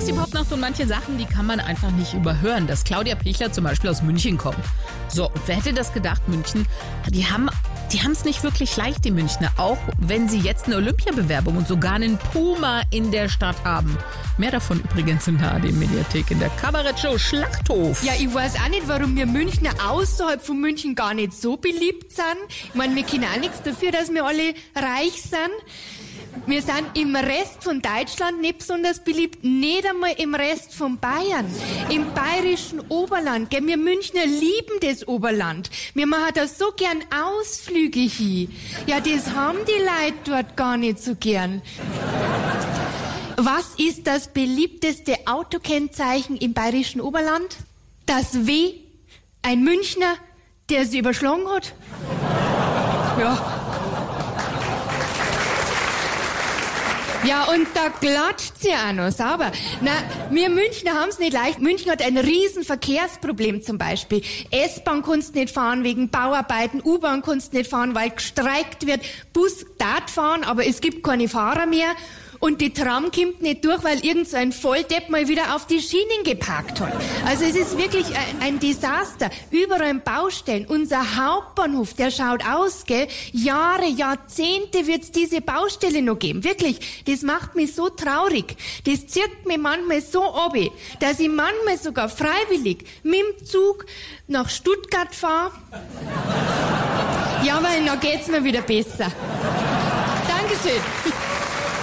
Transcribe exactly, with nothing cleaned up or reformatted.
ist die Popnacht und manche Sachen, die kann man einfach nicht überhören. Dass Claudia Pichler zum Beispiel aus München kommt. So, und wer hätte das gedacht, München? Die haben die haben es nicht wirklich leicht, die Münchner. Auch wenn sie jetzt eine Olympiabewerbung und sogar einen Puma in der Stadt haben. Mehr davon übrigens in der A R D-Mediathek in der Kabarettshow Schlachthof. Ja, ich weiß auch nicht, warum wir Münchner außerhalb von München gar nicht so beliebt sind. Ich meine, wir können auch nichts dafür, dass wir alle reich sind. Wir sind im Rest von Deutschland nicht besonders beliebt, nicht einmal im Rest von Bayern, im bayerischen Oberland. Gell? Wir Münchner lieben das Oberland. Wir machen da so gern Ausflüge hin. Ja, das haben die Leute dort gar nicht so gern. Was ist das beliebteste Autokennzeichen im bayerischen Oberland? Das W. Ein Münchner, der sie überschlagen hat. Ja. Ja, und da klatscht sie auch noch sauber. Na, wir Münchner haben's nicht leicht. München hat ein riesen Verkehrsproblem zum Beispiel. S-Bahn kannst nicht fahren wegen Bauarbeiten, U-Bahn kannst nicht fahren, weil gestreikt wird. Bus darf fahren, aber es gibt keine Fahrer mehr. Und die Tram kommt nicht durch, weil irgend so ein Volldepp mal wieder auf die Schienen geparkt hat. Also es ist wirklich ein, ein Desaster. Überall Baustellen. Unser Hauptbahnhof, der schaut aus, gell? Jahre, Jahrzehnte wird's diese Baustelle noch geben. Wirklich, das macht mich so traurig. Das zirkt mich manchmal so ab, dass ich manchmal sogar freiwillig mit dem Zug nach Stuttgart fahre. Ja, weil dann geht's mir wieder besser. Dankeschön.